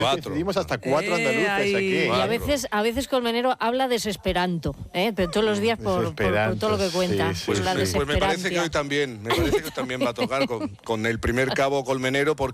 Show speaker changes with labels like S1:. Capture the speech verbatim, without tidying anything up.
S1: Decidimos hasta cuatro
S2: Eh,
S1: andaluces
S2: ahí.
S1: aquí.
S2: Y a
S3: Cuatro.
S2: veces, a veces Colmenero habla desesperanto, ¿eh? Pero todos los días por, por- por todo lo que cuenta.
S1: Sí, sí,
S2: por la
S1: sí.
S3: Pues me parece que
S2: desesperancia.
S3: hoy también, me parece que hoy también va a tocar con, con el primer cabo colmenero, porque